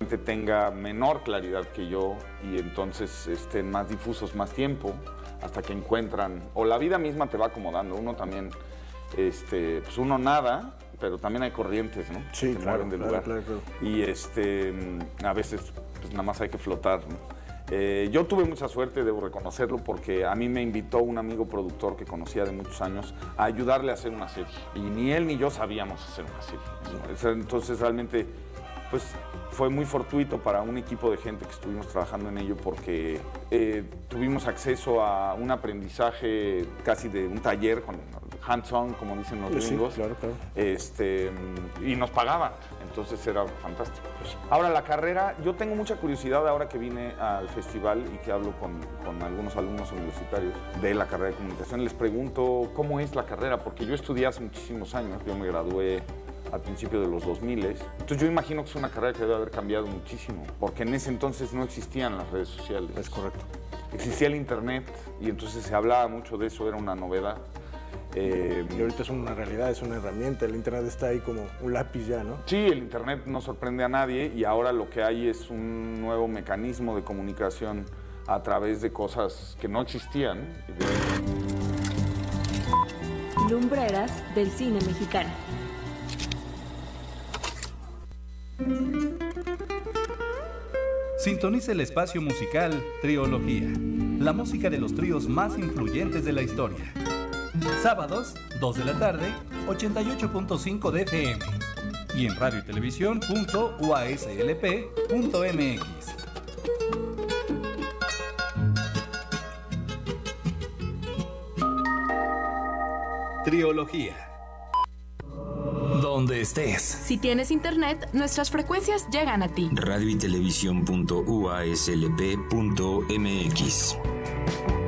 gente tenga menor claridad que yo y entonces estén más difusos más tiempo hasta que encuentran, o la vida misma te va acomodando, uno también, pues uno nada, pero también hay corrientes, ¿no? Sí, que claro, mueven del lugar. claro. Y a veces pues nada más hay que flotar, ¿no? Yo tuve mucha suerte, debo reconocerlo, porque a mí me invitó un amigo productor que conocía de muchos años a ayudarle a hacer una serie. Y ni él ni yo sabíamos hacer una serie. Entonces realmente pues fue muy fortuito para un equipo de gente que estuvimos trabajando en ello porque tuvimos acceso a un aprendizaje casi de un taller con hands-on, como dicen los gringos. Sí, claro. Y nos pagaban, entonces era fantástico. Ahora la carrera, yo tengo mucha curiosidad ahora que vine al festival y que hablo con algunos alumnos universitarios de la carrera de comunicación, les pregunto cómo es la carrera, porque yo estudié hace muchísimos años, yo me gradué al principio de los 2000. Entonces yo imagino que es una carrera que debe haber cambiado muchísimo, porque en ese entonces no existían las redes sociales. Es correcto. Existía el internet y entonces se hablaba mucho de eso, era una novedad. Y ahorita es una realidad, es una herramienta, el internet está ahí como un lápiz ya, ¿no? Sí, el internet no sorprende a nadie y ahora lo que hay es un nuevo mecanismo de comunicación a través de cosas que no existían. Lumbreras del cine mexicano. Sintoniza el espacio musical Triología, la música de los tríos más influyentes de la historia. Sábados, 2 de la tarde, 88.5 de FM y en radio y televisión.uaslp.mx. Triología. Donde estés. Si tienes internet, nuestras frecuencias llegan a ti. Radio y televisión.uaslp.mx.